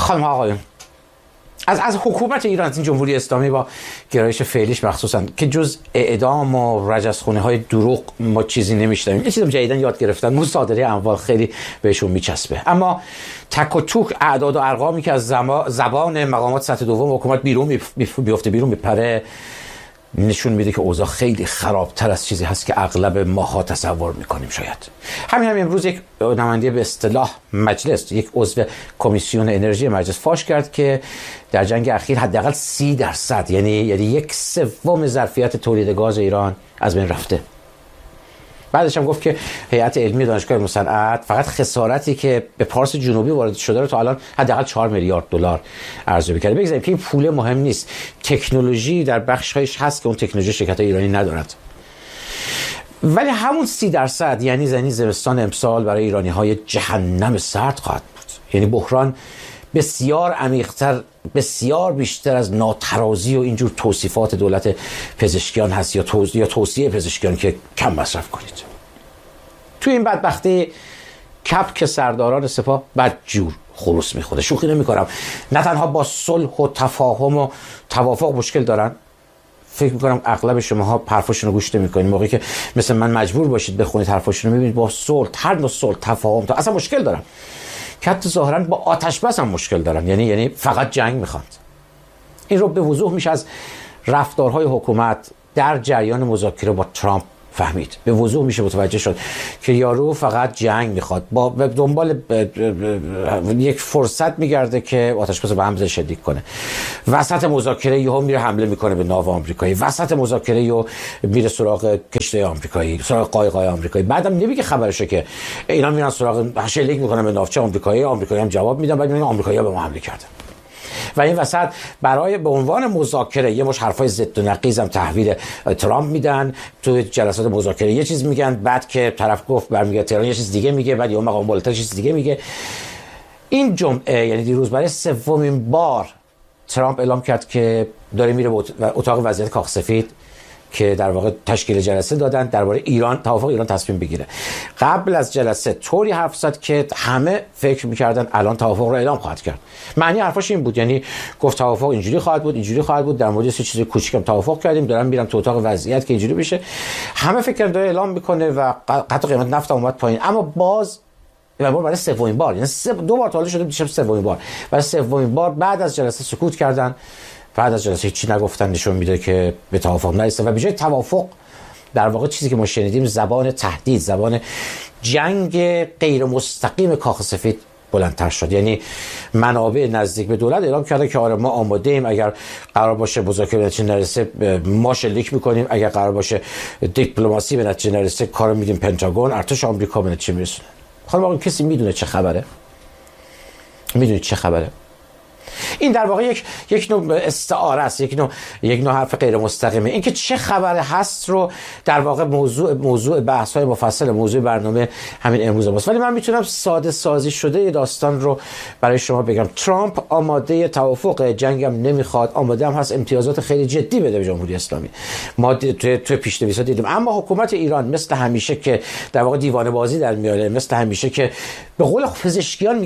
خانم آقایون، از حکومت ایران، از این جمهوری اسلامی با گرایش فعلیش مخصوصا که جز اعدام و رجزخونی های دروغ ما چیزی نمیشنویم. یه چیزی جدیداً یاد گرفتن، مصادره اموال خیلی بهشون میچسبه. اما تک و توک اعداد و ارقامی که از زبان مقامات سطح دوم حکومت بیرون بیفته، بیرون میپره، نشون میده که اوضاع خیلی خرابتر از چیزی هست که اغلب ماها تصور میکنیم. شاید همین امروز یک نماینده به اصطلاح مجلس، یک عضو کمیسیون انرژی مجلس فاش کرد که در جنگ اخیر حداقل 30% یعنی 1/3 ظرفیت تولید گاز ایران از بین رفته. بعدش هم گفت که هیئت علمی دانشگاه علوم صنعت فقط خسارتی که به پارس جنوبی وارد شده رو تا الان حداقل 4 میلیارد دلار ارزیابی کرده. بگذاریم که این پول مهم نیست، تکنولوژی در بخش‌هایش هست که اون تکنولوژی شرکت‌های ایرانی ندارد. ولی همون 30% یعنی زمستان امسال برای ایرانی‌های جهنم سرد خواهد بود. یعنی بحران بسیار عمیق‌تر، بسیار بیشتر از ناترازی و اینجور توصیفات دولت پزشکیان هست یا توصیه پزشکیان که کم مصرف کنید. توی این بدبختی کپک سرداران سپاه بدجور خروس میخوره. شوخی نمی‌کنم، نه تنها با صلح و تفاهم و توافق مشکل دارن، فکر می‌کنم اغلب شماها حرفاشون رو گوش نمی‌کنید. موقعی که مثل من مجبور باشید بخونید حرفاشون رو، می‌بینید با صلح، هر نوع صلح، تفاهم اصلا مشکل دارن. که حتی ظاهراً با آتش بس هم مشکل دارن، یعنی فقط جنگ میخوان. این رو به وضوح میشه از رفتارهای حکومت در جریان مذاکره با ترامپ فهمید. به وضوح میشه متوجه شد که یارو فقط جنگ میخواد، با دنبال یک فرصت میگرده که آتش بس به هم شدید کنه. وسط مذاکره یهو میره حمله میکنه به ناو آمریکایی، وسط مذاکره یهو میره سراغ کشتی آمریکایی، سراغ قایق‌های آمریکایی. بعدم نمیگه خبرشه که اینا میرن سراغ شلیک میکنن به ناوچه آمریکایی هم جواب میدن، بعد میگن آمریکایی‌ها به ما حمله کردن. و این وسط برای به عنوان مذاکره یه مش حرفای ضد و نقیض هم تحویل ترامپ میدن. تو جلسات مذاکره یه چیز میگن، بعد که طرف گفت برمیگرده تهران یه چیز دیگه میگه، بعد یه مقام بالاتر چیز دیگه میگه. این جمعه یعنی دیروز برای 3مین بار ترامپ اعلام کرد که داره میره به اتاق وضعیت کاخ سفید که در واقع تشکیل جلسه دادن درباره ایران، توافق ایران تصمیم بگیره. قبل از جلسه طوری حرف زد که همه فکر می‌کردن الان توافق رو اعلام خواهد کرد. معنی حرفش این بود، یعنی گفت توافق اینجوری خواهد بود، در مورد چیز کوچیکم توافق کردیم، دارم میرم تو اتاق وضعیت که اینجوری بشه. همه فکر کردن داره اعلام میکنه و حتی قیمت نفت اومد پایین. اما باز برای 3مین بار، یعنی 2 بار تا شده میشه 3مین بار، برای 3مین بار بعد از جلسه سکوت کردن. بعد از جلسه هیچی نگفتن، نشون میده که به توافق نرسیدن و به جای توافق در واقع چیزی که ما شنیدیم زبان تهدید، زبان جنگ غیر مستقیم کاخ سفید بلندتر شد. یعنی منابع نزدیک به دولت اعلام کرده که آره ما آماده ایم، اگر قرار باشه مذاکره به نتیجه نرسه ما شلیک میکنیم، اگر قرار باشه دیپلماسی به نتیجه نرسه کارو میدیم پنتاگون، ارتش آمریکا به نتیجه میرسونه. خانم آقا کسی میدونه چه خبره؟ میدونید چه خبره؟ این در واقع یک نوع استعاره است، یک نوع حرف غیر مستقیمه. این که چه خبره هست رو در واقع موضوع بحث‌های مفصل موضوع برنامه همین امروز است. ولی من میتونم ساده سازی شده داستان رو برای شما بگم. ترامپ آماده توافق جنگم نمیخواد، آماده هم هست امتیازات خیلی جدی بده به جمهوری اسلامی. ما تو پیش‌نویس‌ها دیدیم. اما حکومت ایران مثل همیشه که در واقع دیوانه بازی در میاره، مثل همیشه که به قول پزشکیان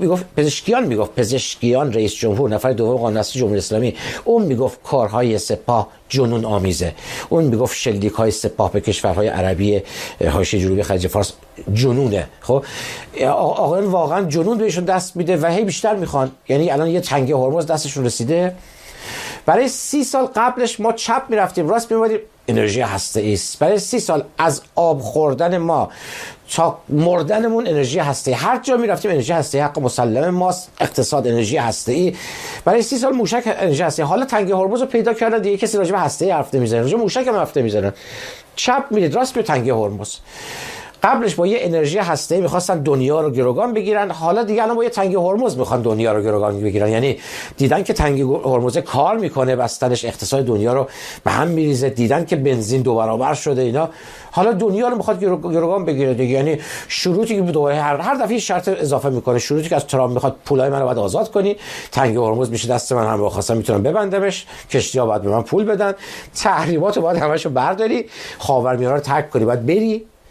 پزشکیان رئیس جمهور نفر دوم قانون اساسی جمهوری اسلامی، اون میگفت کارهای سپاه جنون آمیزه، اون میگفت شلیک‌های سپاه به کشورهای عربی حاشیه جنوبی خلیج فارس جنونه. خب آقایان واقعا جنون بهشون دست میده و هی بیشتر میخوان. یعنی الان یه تنگه هرمز دستشون رسیده. برای 30 سال قبلش ما چپ میرفتیم راست میومدیم، انرژی هسته‌ای است. برای 30 سال از آب خوردن ما تا مردنمون انرژی هسته‌ای، هر جا میرفتیم انرژی هسته‌ای حق مسلم ماست، اقتصاد انرژی هسته‌ای. برای 30 سال موشک انرژی هسته‌ای. حالا تنگه هرمز رو پیدا کردن دیگه، کسی راجع به هسته‌ای حرف نمیزنه، راجع به موشک هم حرف نمیزنه. چپ میرید راست به تنگه هرمز. قبلش با یه انرژی هسته‌ای می‌خواستن دنیا رو گروگان بگیرن، حالا دیگه الان با یه تنگه هرمز می‌خوان دنیا رو گروگان بگیرن. یعنی دیدن که تنگه هرمز کار میکنه، بستنش اقتصاد دنیا رو به هم میریزه، دیدن که بنزین 2 برابر شده اینا، حالا دنیا رو می‌خواد گروگان بگیره دیگه. یعنی شروطی که دوباره هر دفعه شرط اضافه میکنه، شروطی که از ترامپ می‌خواد پولای منو بعد آزاد کنی، تنگه هرمز میشه دست من، هم خواستم میتونم ببندمش، کشتی‌ها بعد به من پول بدن، تحریماتو بعد همشو برداری، خاورمیانه رو ترک کنی، بعد بری.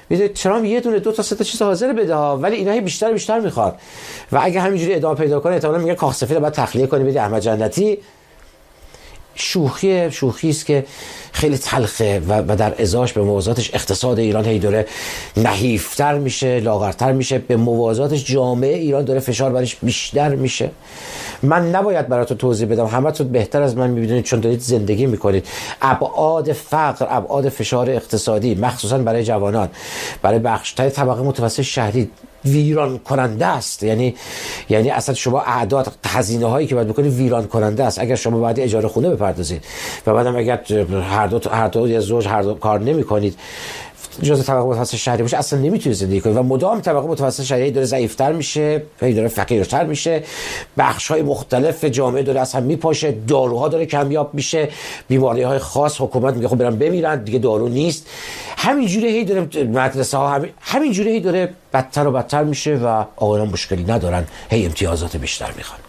میدونید ترامپ یه دونه دو تا سه تا چیز حاضر بده ها، ولی اینا هی بیشتر میخواد و اگه همینجوری ادامه پیدا کنه احتمالاً میگه کاخ سفید بعد تخلیه کنه بده احمد جنتی. شوخی است که خیلی تلخه و در ازاش به موازاتش اقتصاد ایران هی داره نحیفتر میشه، لاغرتر میشه، به موازاتش جامعه ایران داره فشار برش بیشتر میشه. من نباید براتون توضیح بدم، همتون بهتر از من میبینید چون دارید زندگی میکنید. ابعاد فقر، ابعاد فشار اقتصادی مخصوصا برای جوانان، برای بخش‌های طبقه متوسط شهری ویران کننده است. یعنی اصلا شما اعداد هزینه هایی که باید بکنید ویران کننده است. اگر شما باید اجاره خونه بپردازید و بعدم اگر هر دو یا زوج کار نمی‌کنید، جزء طبقه متوسط شهری باشه، اصلا نمیتونید زندگی کنید و مدام طبقه متوسط شهری داره ضعیف‌تر میشه، داره فقیرتر میشه، بخش‌های مختلف جامعه داره از هم میپاشه، داروها داره کمیاب میشه، بیماری‌های خاص حکومت میگه خب برن بمیرن دیگه دارو نیست. همینجوری هی داره مدرسه‌ها همینجوری هی داره بدتر و بدتر میشه و آقایان مشکلی ندارن، هی امتیازات بیشتر میخوان.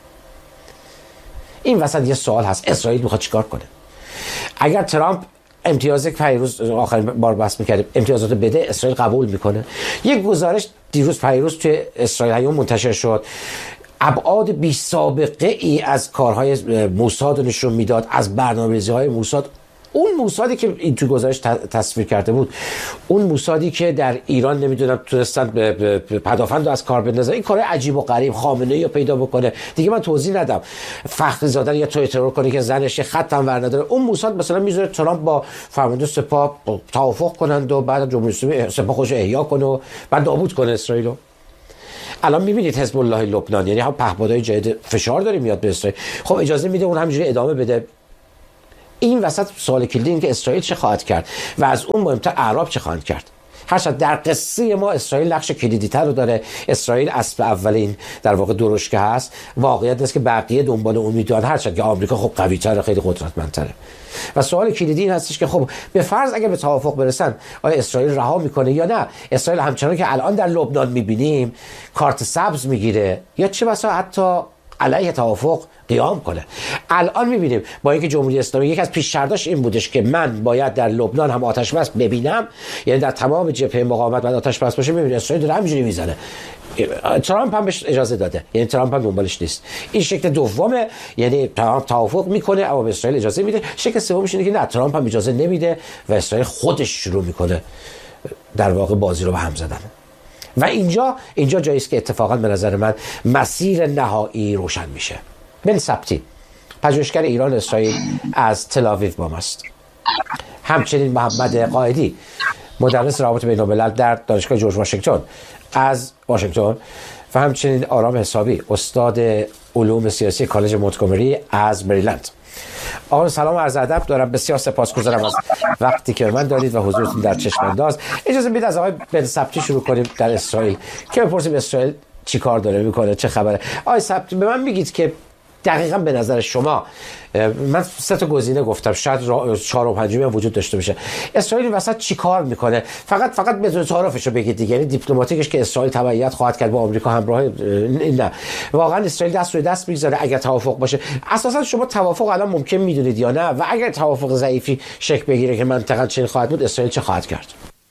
این وسط یه سوال هست، اسرائیل میخواد چیکار کنه؟ اگر ترامپ امتیاز پیروز آخرین بار بحث می‌کردیم امتیازات بده، اسرائیل قبول میکنه؟ یک گزارش پیروز توی اسرائیل هیوم منتشر شد، ابعاد بی سابقه ای از کارهای موساد نشون میداد، از برنامه‌ریزی‌های موساد. اون موسادی که این تو گزارش تصویر کرده بود، اون موسادی که در ایران نمیدونم تونستن به پدافند از کار بندازن، این کار عجیب و غریب، خامنه‌ای رو پیدا بکنه دیگه من توضیح ندم، فخری زاده یا توی ترور کنه که زنش خط هم ور نداره. اون موساد مثلا میذاره ترامپ با فرمانده سپاه توافق کنند و بعد جمهوری اسلامی سپاه خودش احیا کنه و بعد نابود کنه اسرائیل. الان میبینید حزب الله لبنان، یعنی هم پهپادهای جدید فشار داره میاد به اسرائیل، خب اجازه میده اون همینجوری ادامه بده. این وسط سوال کلیدی این که اسرائیل چه خواهد کرد و از اون مهمتر اعراب چه خواهند کرد. هرچند در قصه ما اسرائیل نقش کلیدی‌تر رو داره، اسرائیل اسب اولین در واقع درشکه هست، واقعیت است که بقیه دنبال اون میدونن، هرچند که آمریکا خب قوی‌تره، خیلی قدرتمندتره. و سوال کلیدی این هستش که خب به فرض اگه به توافق برسن، آیا اسرائیل رها میکنه یا نه؟ اسرائیل همچنان که الان در لبنان میبینیم کارت سبز میگیره یا چه بسا حتی علیه توافق قیام کنه. الان میبینیم با اینکه جمهوری اسلامی یک از پیش شرطاش این بودش که من باید در لبنان هم آتش بس ببینم، یعنی در تمام جبهه مقاومت باید آتش بس باشه، میبینید اسرائیل داره همینجوری میزنه. ترامپ هم بهش اجازه داده، یعنی ترامپ هم دنبالش نیست. این شکل دومه، یعنی ترامپ توافق میکنه اما به اسرائیل اجازه میده. شکل سومش اینه که نه، ترامپ هم اجازه نمیده و اسرائیل خودش شروع میکنه در واقع بازی رو به هم زدن. و اینجا جایی است که اتفاقا به نظر من مسیر نهایی روشن میشه. بن سبتی پژوهشگر ایران اسرائیل از تل آویو با ماست. همچنین محمد قائدی مدرس روابط بین‌الملل در دانشگاه جورج واشنگتن از واشنگتن و همچنین آرام حسابی استاد علوم سیاسی کالج مونتگومری از مریلند. آقا سلام و عرض ادب دارم، بسیار سپاسگزارم از وقتی که من دادید و حضورتون در چشم انداز. اجازه بدید از آقای بن سبتی شروع کنیم در اسرائیل که بپرسیم اسرائیل چی کار داره میکنه، چه خبره. آقای سبتی به من میگید که دقیقاً به نظر شما، من 3 تا گزینه گفتم، شاید 4 و 5 هم وجود داشته باشه، اسرائیل وسط چی کار میکنه؟ فقط بدون تعارفش رو بگید دیگه، یعنی دیپلماتیکش که اسرائیل تبعیت خواهد کرد با آمریکا همراه، نه واقعا اسرائیل دست روی دست میذاره اگر توافق باشه. اساسا شما توافق الان ممکن میدونید یا نه؟ و اگر توافق ضعیفی شکل بگیره که منطقاً چه خواهد بود، اسرائیل چه خواهد کرد؟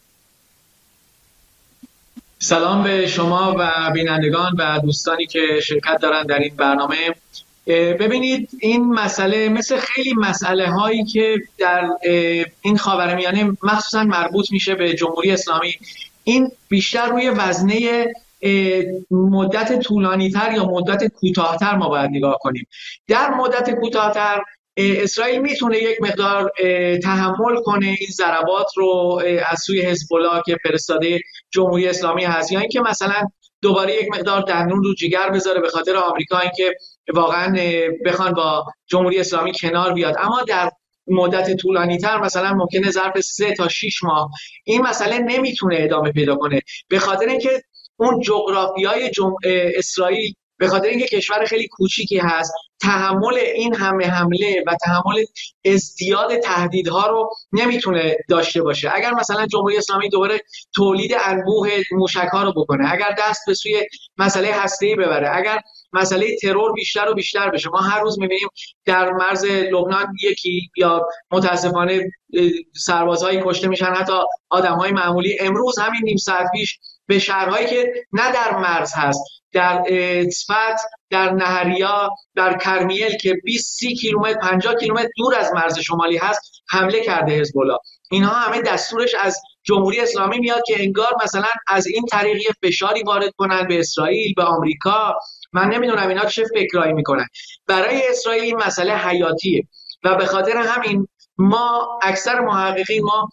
سلام به شما و بینندگان و دوستانی که شرکت دارن در این برنامه. ببینید این مسئله مثل خیلی مسئله هایی که در این خاورمیانه مخصوصا مربوط میشه به جمهوری اسلامی، این بیشتر روی وزنه مدت طولانی تر یا مدت کوتاه‌تر ما باید نگاه کنیم. در مدت کوتاه‌تر اسرائیل میتونه یک مقدار تحمل کنه این ضربات رو از سوی حزب الله که فرستاده جمهوری اسلامی هست، یا اینکه مثلا دوباره یک مقدار دندون رو جگر بذاره به خاطر آمریکا، اینکه واقعا بخوان با جمهوری اسلامی کنار بیاد. اما در مدت طولانی تر مثلا ممکنه ظرف 3 تا 6 ماه این مسئله نمیتونه ادامه پیدا کنه، به خاطر اینکه اون جغرافیای اسرائیل به خاطر اینکه کشور خیلی کوچیکی هست، تحمل این همه حمله و تحمل ازدیاد تهدیدها رو نمیتونه داشته باشه. اگر مثلا جمهوری اسلامی دوباره تولید انبوه موشک‌ها رو بکنه، اگر دست به سوی مسئله هسته‌ای ببره، اگر مسئله ترور بیشتر و بیشتر بشه، ما هر روز می‌بینیم در مرز لبنان یکی یا متاسفانه سربازهایی کشته میشن، حتی آدم‌های معمولی. امروز همین نیم ساعت پیش به شهرهایی که نه در مرز هست، در صفت، در نهریا، در کرمیل که 20-30 کیلومتر 50 کیلومتر دور از مرز شمالی هست حمله کرده حزب الله. اینها همه دستورش از جمهوری اسلامی میاد که انگار مثلا از این طریق فشاری وارد کنن به اسرائیل، به آمریکا. من نمیدونم اینا چه فکرایی میکنن. برای اسرائیل این مسئله حیاتیه و به خاطر همین ما اکثر محققین ما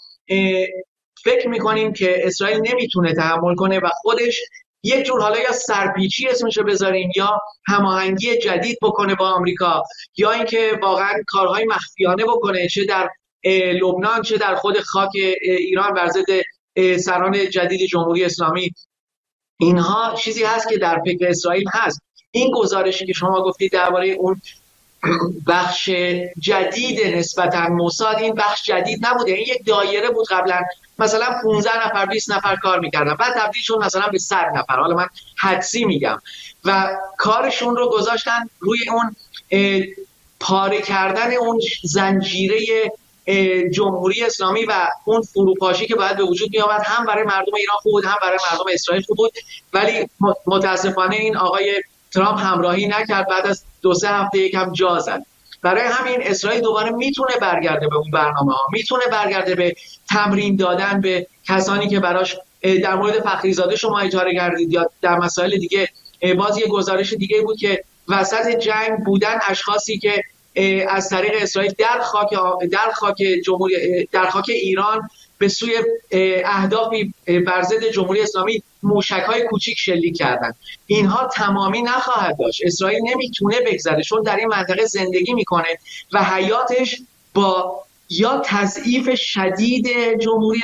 فکر میکنیم که اسرائیل نمیتونه تحمل کنه و خودش یک جور حالا یا سرپیچی اسمشو بذاریم یا هماهنگی جدید بکنه با آمریکا، یا اینکه واقعا کارهای مخفیانه بکنه، چه در لبنان چه در خود خاک ایران بر ضد سران جدید جمهوری اسلامی. اینها چیزی هست که در فکر اسرائیل هست. این گزارشی که شما گفتید درباره اون بخش جدید نسبتاً موساد، این بخش جدید نبوده، این یک دایره بود. قبلا مثلا 15 نفر 20 نفر کار میکردن، بعد تبدیل شد مثلا به 100 نفر، حالا من حدسی میگم، و کارشون رو گذاشتن روی اون پاره کردن اون زنجیره جمهوری اسلامی و اون فروپاشی که باید به وجود می آمد، هم برای مردم ایران خوب بود هم برای مردم اسرائیل خوب بود. ولی متاسفانه این آقای ترامپ همراهی نکرد، بعد از 2-3 هفته یکم جا زد. برای همین اسرائیل دوباره میتونه برگرده به اون برنامه ها، میتونه برگرده به تمرین دادن به کسانی که براش در مورد فخریزاده شما اشاره کردید یا در مسائل دیگه. باز یه گزارش دیگه بود که وسط جنگ بودن اشخاصی که از طریق اسرائیل در خاک ایران به سوی اهدافی بر ضد جمهوری اسلامی موشک‌های کوچیک شلیک کردند. اینها تمامی نخواهد داشت. اسرائیل نمیتونه بگذره، چون در این منطقه زندگی میکنه و حیاتش با یا تضعیف شدید جمهوری